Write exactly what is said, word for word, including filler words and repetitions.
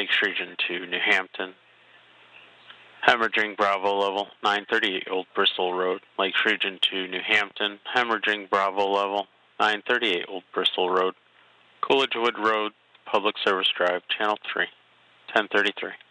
Lakes Region two, New Hampton. Hemorrhaging Bravo level, nine thirty-eight Old Bristol Road, Lakes Region two, New Hampton. Hemorrhaging Bravo level, nine thirty-eight Old Bristol Road, Coolidge Wood Road, Public Service Drive, Channel three, ten thirty-three.